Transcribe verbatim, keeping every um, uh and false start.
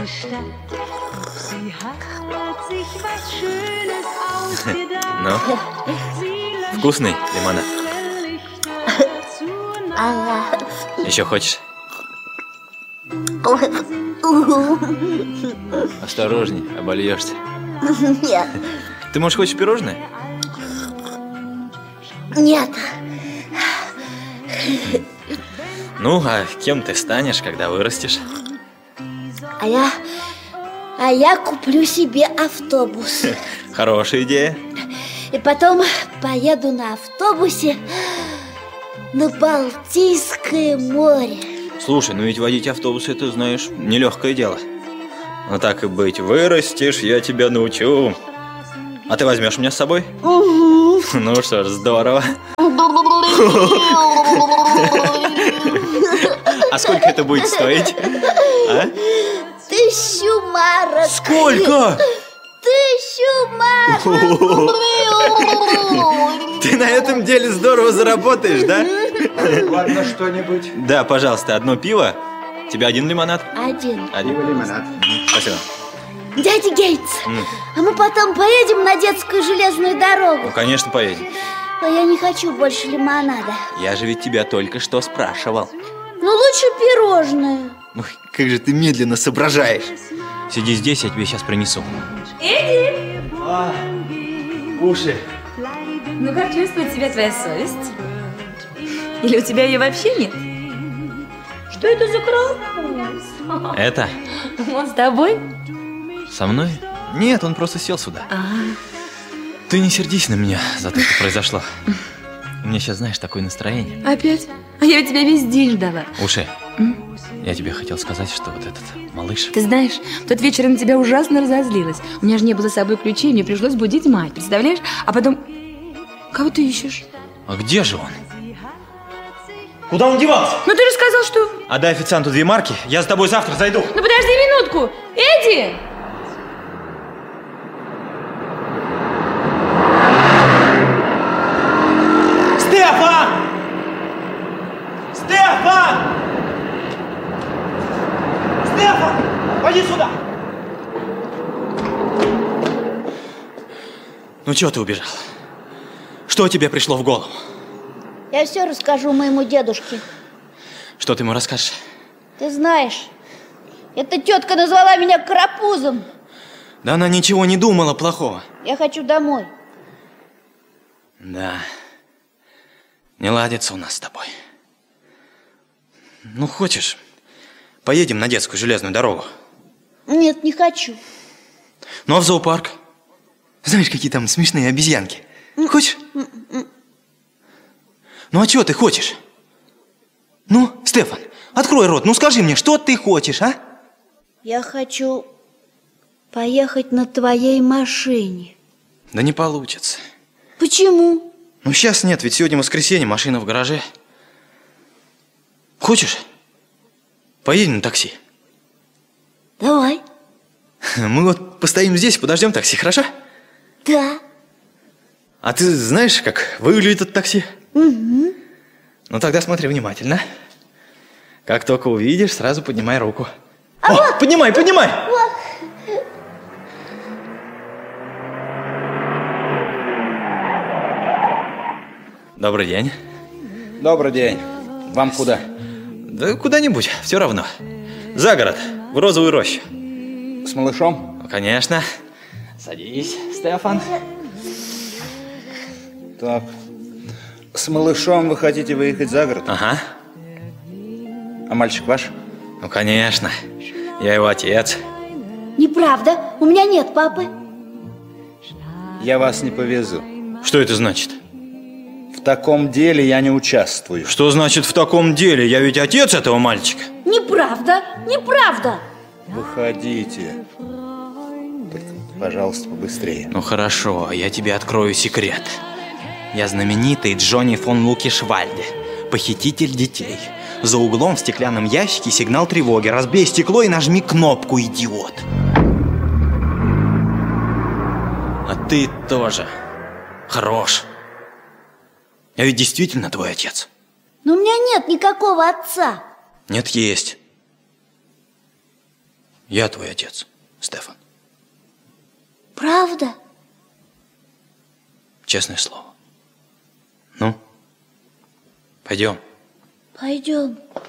Ну, вкусный лимонад? Ага. Еще хочешь? Осторожней, обольешься. Нет. Ты, может, хочешь пирожное? Нет. Ну, а кем ты станешь, когда вырастешь? А я... А я куплю себе автобус. Хорошая идея. И потом поеду на автобусе на Балтийское море. Слушай, ну ведь водить автобус, это, знаешь, нелегкое дело. Ну так и быть, вырастешь, я тебя научу. А ты возьмешь меня с собой? Угу. Ну что ж, здорово. А сколько это будет стоить? А? Тысячу марок. Сколько? Тысячу марок. Ты на этом деле здорово заработаешь, да? Ладно, что-нибудь. Да, пожалуйста, одно пиво. Тебе один лимонад? Один. Один. Пиво, лимонад. Спасибо. Дядя Гейтс, М. а мы потом поедем на детскую железную Ну, дорогу. конечно, поедем. Но я не хочу больше лимонада. Я же ведь тебя только что спрашивал. Ну, лучше пирожное. Ой, как же ты медленно соображаешь. Сиди здесь, я тебе сейчас принесу. Эдди! А, уши. Ну как чувствует себя твоя совесть? Или у тебя ее вообще нет? Что это за карапуз? Это? Он с тобой? Со мной? Нет, он просто сел сюда. А, Ты не сердись на меня за то, что произошло. У меня сейчас, знаешь, такое настроение. опять? А я ведь тебя весь день ждала. Уши, я тебе хотел сказать, что вот этот малыш... Ты знаешь, в тот вечер я на тебя ужасно разозлилась. У меня же не было с собой ключей, мне пришлось будить мать, представляешь? А потом... Кого ты ищешь? А где же он? Куда он девался? Ну ты же сказал, что... Отдай официанту две марки, я за тобой завтра зайду. Ну подожди минутку! Эдди! Стефан! Стефан! Стефан! Пойди сюда! Ну чего ты убежал? Что тебе пришло в голову? Я все расскажу моему дедушке. Что ты ему расскажешь? Ты знаешь, эта тетка назвала меня карапузом. Да она ничего не думала плохого. Я хочу домой. Да. Не ладится у нас с тобой. Ну, хочешь, поедем на детскую железную дорогу? Нет, не хочу. Ну, а в зоопарк? Знаешь, какие там смешные обезьянки. Хочешь? Ну, а чего ты хочешь? Ну, Стефан, открой рот, ну скажи мне, что ты хочешь, а? Я хочу поехать на твоей машине. Да не получится. Почему? Ну, сейчас нет, ведь сегодня воскресенье, машина в гараже. Хочешь? Поедем на такси. Давай. Мы вот постоим здесь, подождем такси, хорошо? Да. А ты знаешь, как выглядит это такси? Угу. Ну, тогда смотри внимательно. Как только увидишь, сразу поднимай руку. А О, вот. поднимай, поднимай! Вот. Добрый день. Добрый день. Вам куда? Да куда-нибудь, все равно. За город, в розовую рощу. С малышом? Ну, конечно. Садись, Стефан. Так. С малышом вы хотите выехать за город? Ага. А мальчик ваш? Ну, конечно. Я его отец. Неправда, у меня нет папы. Я вас не повезу. Что это значит? В таком деле я не участвую. Что значит в таком деле? Я ведь отец этого мальчика. Неправда, неправда. Выходите. Только, пожалуйста, побыстрее. Ну хорошо, я тебе открою секрет. Я знаменитый Джонни фон Лукешвальде, похититель детей. За углом в стеклянном ящике сигнал тревоги. Разбей стекло и нажми кнопку, идиот. А ты тоже хорош. Я ведь действительно твой отец. Но у меня нет никакого отца. Нет, есть. Я твой отец, Стефан. Правда? Честное слово. Ну, пойдем. Пойдем.